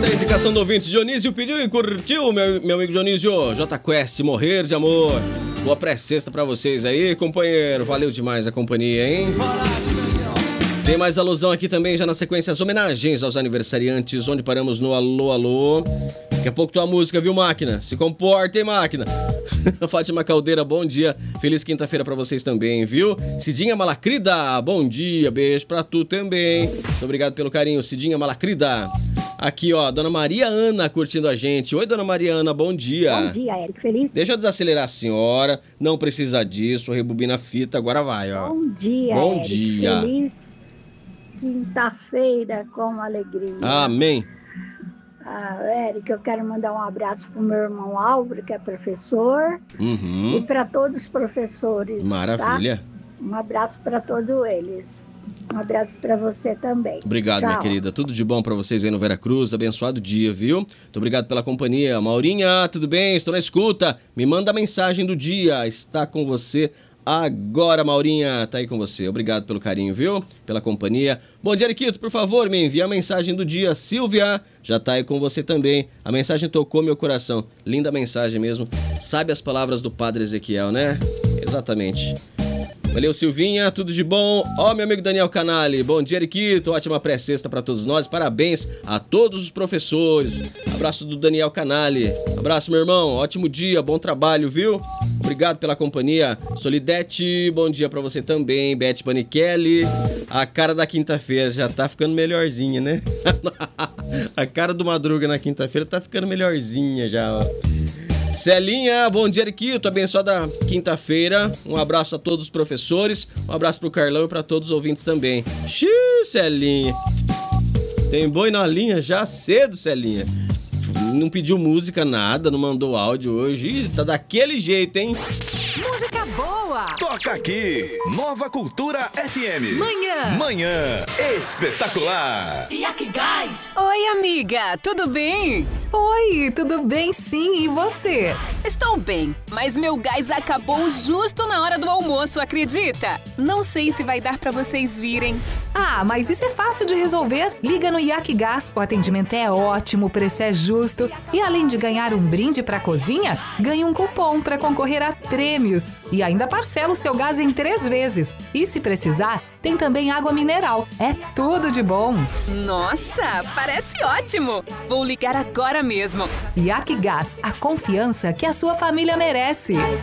Indicação do ouvinte, Dionísio pediu e curtiu, meu amigo Dionísio. J Quest, Morrer de Amor. Boa pré-sexta pra vocês aí, companheiro. Valeu demais a companhia, hein? Tem mais alusão aqui também, já na sequência, as homenagens aos aniversariantes, onde paramos no Alô, Alô. Daqui a pouco tua música, viu, máquina? Se comporta, hein, máquina? Fátima Caldeira, bom dia. Feliz quinta-feira pra vocês também, viu? Cidinha Malacrida, bom dia. Beijo pra tu também. Muito obrigado pelo carinho, Cidinha Malacrida. Aqui, ó, Dona Maria Ana curtindo a gente. Oi, Dona Maria Ana, bom dia. Bom dia, Érico. Feliz? Deixa eu desacelerar a senhora. Não precisa disso. Rebobina a fita. Agora vai, ó. Bom dia, Bom Érico. dia. Feliz quinta-feira com alegria. Amém. Érico, eu quero mandar um abraço pro meu irmão Álvaro, que é professor. Uhum. E para todos os professores. Maravilha. Tá? Um abraço para todos eles. Um abraço para você também. Obrigado, Tchau. minha querida. Tudo de bom pra vocês aí no Vera Cruz. Abençoado dia, viu? Muito obrigado pela companhia. Maurinha, tudo bem? Estou na escuta. Me manda a mensagem do dia. Está com você agora, Maurinha. Tá aí com você. Obrigado pelo carinho, viu? Pela companhia. Bom dia, Eriquito. Por favor, me envie a mensagem do dia. Silvia, já tá aí com você também. A mensagem tocou meu coração. Linda mensagem mesmo. Sabe as palavras do Padre Ezequiel, né? Exatamente. Valeu, Silvinha, tudo de bom? Ó, meu amigo Daniel Canali, bom dia, Eriquito, ótima pré-sexta pra todos nós, parabéns a todos os professores. Abraço do Daniel Canali, abraço, meu irmão, ótimo dia, bom trabalho, viu? Obrigado pela companhia. Solidete, bom dia pra você também. Beth Banichelli, a cara da quinta-feira já tá ficando melhorzinha, né? A cara do Madruga na quinta-feira tá ficando melhorzinha já, ó. Celinha, bom dia, Eriquito, abençoada quinta-feira. Um abraço a todos os professores, um abraço pro Carlão e pra todos os ouvintes também. Xiii, Celinha. Tem boi na linha já cedo, Celinha. Não pediu música, nada, não mandou áudio hoje. Ih, tá daquele jeito, hein? Música boa! Toca aqui, Nova Cultura FM. Manhã Espetacular. Yak Gás! Oi, amiga, tudo bem? Oi, tudo bem sim, e você? Estou bem, mas meu gás acabou justo na hora do almoço, acredita? Não sei se vai dar pra vocês virem. Ah, mas isso é fácil de resolver. Liga no Yak Gás, o atendimento é ótimo, o preço é justo. E além de ganhar um brinde pra cozinha, ganha um cupom pra concorrer a prêmios. E ainda parcela o seu gás em 3 vezes. E se precisar, tem também água mineral. É tudo de bom. Nossa, parece ótimo! Vou ligar agora mesmo. Yak Gás, a confiança que a sua família merece.